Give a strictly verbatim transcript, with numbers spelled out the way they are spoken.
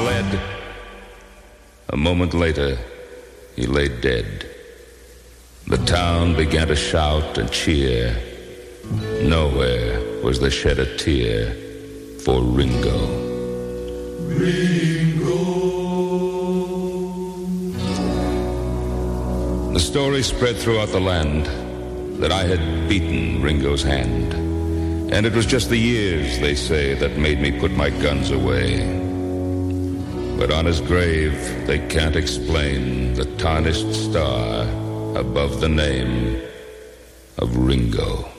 fled. A moment later, he lay dead. The town began to shout and cheer. Nowhere was there shed a tear for Ringo. Ringo. The story spread throughout the land that I had beaten Ringo's hand. And it was just the years, they say, that made me put my guns away. But on his grave, they can't explain the tarnished star above the name of Ringo.